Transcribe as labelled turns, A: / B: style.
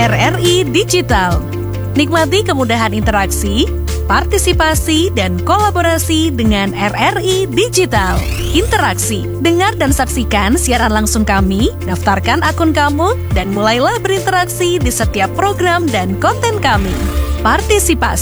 A: RRI Digital. Nikmati kemudahan interaksi, partisipasi, dan kolaborasi dengan RRI Digital. Interaksi, dengar dan saksikan siaran langsung kami, daftarkan akun kamu, dan mulailah berinteraksi di setiap program dan konten kami. Partisipasi